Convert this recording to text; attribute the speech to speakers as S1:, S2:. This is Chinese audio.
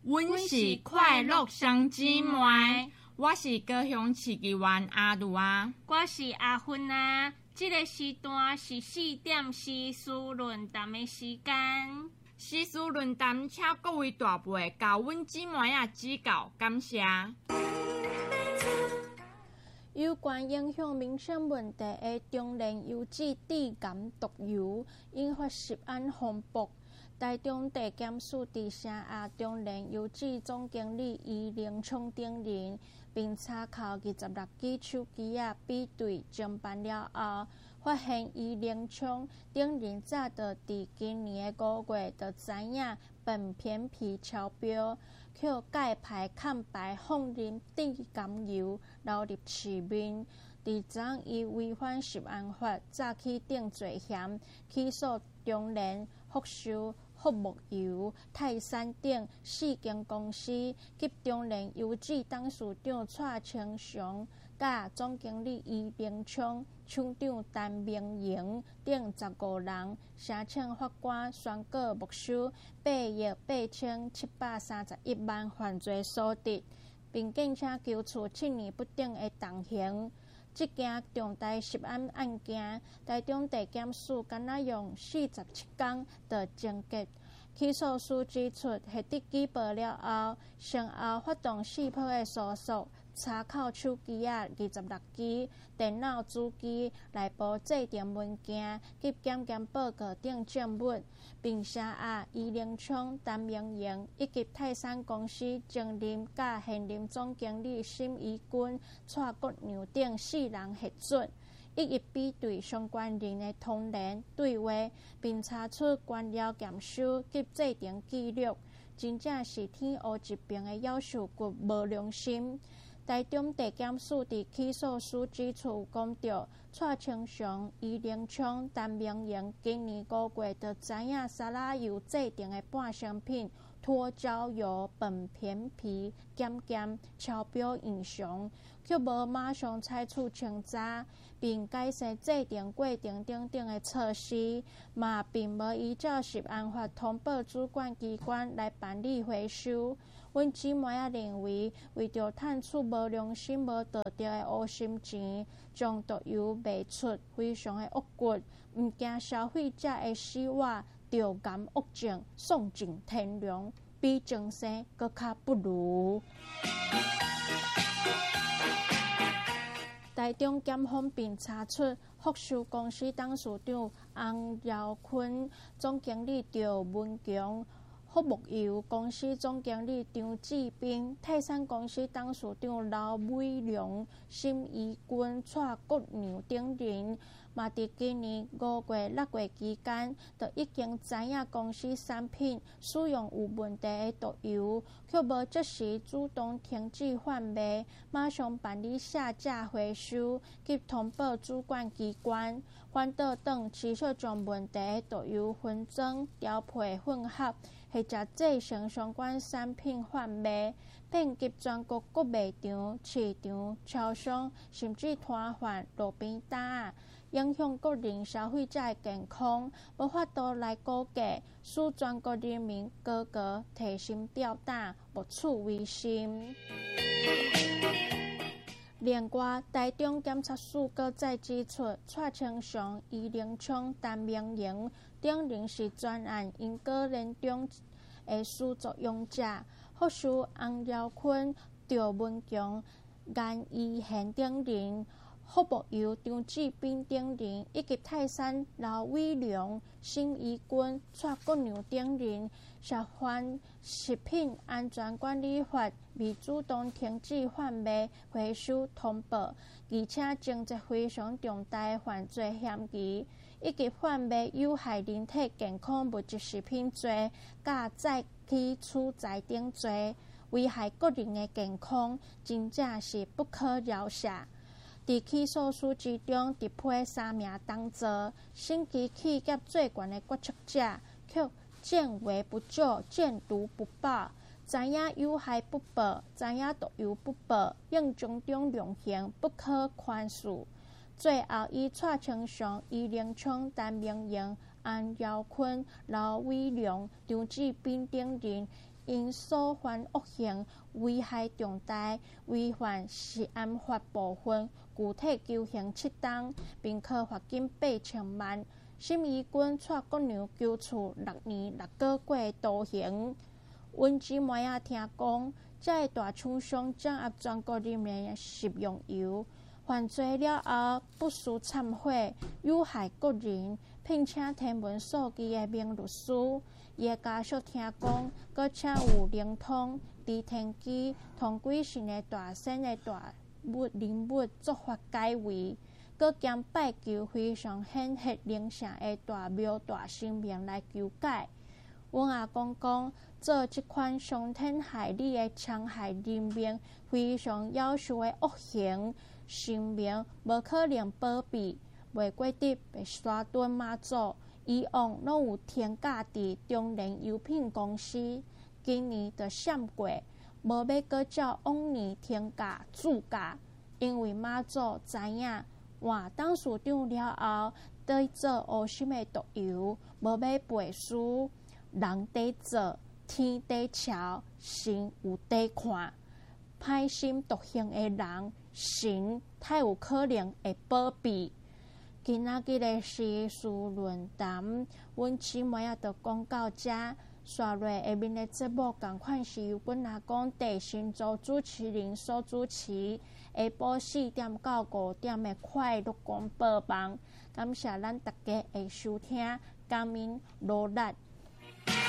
S1: 阮是快乐双姊妹，我是高雄市议员阿如啊，
S2: 我是阿芬啊。这个时段是4点时事论坛的时间。
S1: 时事论坛，请各位大辈教阮姊妹啊指教，感谢。
S3: 有关影响民生问题的中联油脂致癌毒油引发食安风波。台中地检署伫城下中联油脂总经理于凌聪等人，并查扣26支手机比对侦办了后，发现于凌聪等人早就伫今年5月就知影苯偏皮超标，却改牌抗白放任致癌油流入市面。伫昨伊违反食安法，早起定罪嫌，起诉中联、福寿、福木油、泰山等4间公司及中联油脂董事长蔡清祥、甲总经理于凌聪、厂长陈明莹等15人，申请法官宣告没收8亿8731万犯罪所得，并建请求处7年不等的重刑。这件重大食安案件，台中地检署仅用47天就侦结。起诉书指出，核得举报了后，先后发动4波的搜索，查扣手机26支、电脑主机、内部制定文件及检报告等证物，并写下于凌聪、陈明莹以及泰山公司前任甲现任总经理沈怡君、蔡国良等4人核准。一一比对相关人的通联对话，并查出官僚验收及制定记录，真正是天乌一边的夭寿骨无良心。台中地检署伫起诉书指出，讲到蔡清祥、于凌聪、陈明莹今年5月就知影沙拉油制定的半成品脱焦油苯偏皮减超标异常，却无马上采取清查，并改善制定过程等等的措施，嘛并无依照食安法通报主管机关来办理回收。阮姊妹认为，为着赚取无良心、无道德的乌心钱，将毒油卖出，非常的恶骨，毋惊消费者的死活，着癌恶症丧尽天良，比前生搁较不如。台中检方并查出福寿公司董事长洪耀坤、总经理赵文强、福木油公司总经理张志斌、泰山公司董事长刘伟良、沈怡君、蔡国良等人，嘛伫今年5月、6月期间，就已经知影公司产品使用有问题的毒油，却无即时主动停止贩卖，马上办理下架回收及通报主管机关，反倒等持续将问题的毒油分装、调配混合，或者制成相关产品贩卖，遍及全国各卖场、市场、超商，甚至摊贩、路边摊，影响个人消费者的健康，无法度来估价，使全国人民个个提心吊胆，无处为心。另外，台中检察署搁再指出，蔡清祥、于凌聪、陈明莹等人是专案因果链中的始作俑者，或是洪耀坤、赵文强、颜怡贤等人。福木油张志斌等人，以及泰山刘伟良、沈怡君、蔡国良等人，涉犯食品安全管理法，未主动停止贩卖、回收、通报，而且情节非常重大的犯罪嫌疑，以及贩卖有害人体健康物质食品罪、甲载体取材等罪，危害个人的健康，真正是不可饶赦。伫起诉书之中，直批3名当作省级企业最悬的决策者，却见微不救、见毒不报，知影有害不报，知影毒油不报，应种种量刑，不可宽恕。最后，以蔡清祥、于凌聪、陈明莹、洪耀坤、刘伟良、张志斌等人， 因所犯恶行危害重大，违反食安法部分具体求刑7档，并可罚金8,000万。审议官带国娘求处6年6个月徒刑。温姊妹仔听讲，这大厂商掌握全国人民的食用油，犯罪了后不思忏悔，有害国人，聘请天文数据的名律师。伊的家属听讲，搁请有灵通、伫天机同几神的大仙的大人物作法解围，搁兼拜求非常显赫灵性的大庙大神明来求解。阮阿公讲，做即款伤天害理的伤害人命、非常夭寿的恶行，神明无可能保庇，袂过得被沙顿妈祖。以往拢有天价伫中联油品公司，今年就闪过，无要搁照往年天价注价，因为妈祖知影换董事长了后，在做乌心的毒油，无要背书，人在做，天在瞧，神有在看，歹心毒行的人，神太有可能会保庇。今仔日的时事论坛，阮姊妹仔就讲到这。刷落下面的节目，同款是由阮阿公地新组主持人所主持，下晡4点到5点的快乐广播网。感谢咱大家的收听，感恩努力。